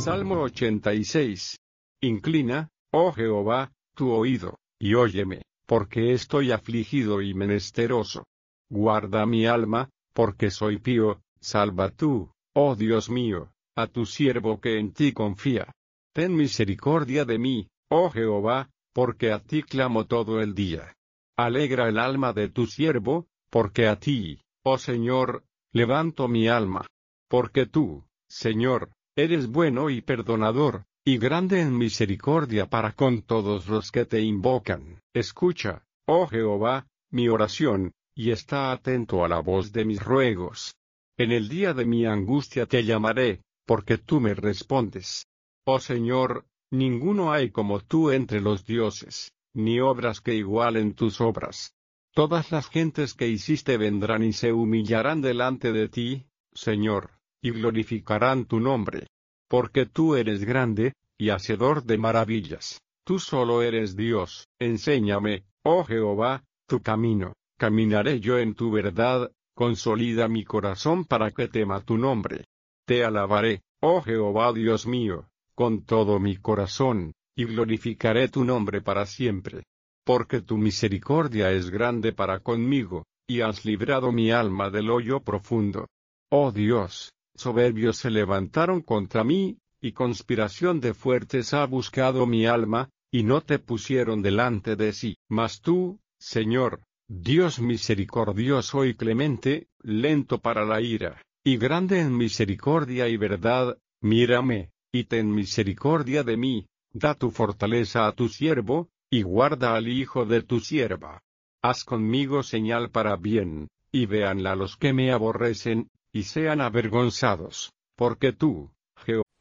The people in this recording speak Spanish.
Salmo 86. Inclina, oh Jehová, tu oído, y óyeme, porque estoy afligido y menesteroso. Guarda mi alma, porque soy pío, salva tú, oh Dios mío, a tu siervo que en ti confía. Ten misericordia de mí, oh Jehová, porque a ti clamo todo el día. Alegra el alma de tu siervo, porque a ti, oh Señor, levanto mi alma. Porque tú, Señor, eres bueno y perdonador, y grande en misericordia para con todos los que te invocan. Escucha, oh Jehová, mi oración, y está atento a la voz de mis ruegos. En el día de mi angustia te llamaré, porque tú me respondes. Oh Señor, ninguno hay como tú entre los dioses, ni obras que igualen tus obras. Todas las gentes que hiciste vendrán y se humillarán delante de ti, Señor, y glorificarán tu nombre. Porque tú eres grande, y hacedor de maravillas, tú solo eres Dios. Enséñame, oh Jehová, tu camino, caminaré yo en tu verdad, consolida mi corazón para que tema tu nombre. Te alabaré, oh Jehová Dios mío, con todo mi corazón, y glorificaré tu nombre para siempre. Porque tu misericordia es grande para conmigo, y has librado mi alma del hoyo profundo. Oh Dios, soberbios se levantaron contra mí, y conspiración de fuertes ha buscado mi alma, y no te pusieron delante de sí. Mas tú, Señor, Dios misericordioso y clemente, lento para la ira, y grande en misericordia y verdad, mírame, y ten misericordia de mí, da tu fortaleza a tu siervo, y guarda al hijo de tu sierva. Haz conmigo señal para bien, y véanla los que me aborrecen, y sean avergonzados, porque tú, Jehová,